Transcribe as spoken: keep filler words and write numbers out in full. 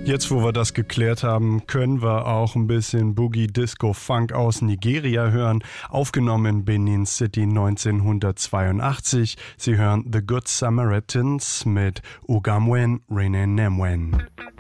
Jetzt, wo wir das geklärt haben, können wir auch ein bisschen Boogie Disco Funk aus Nigeria hören, aufgenommen in Benin City neunzehnhundertzweiundachtzig. Sie hören The Good Samaritans mit Ugamwen Rene Nemwen.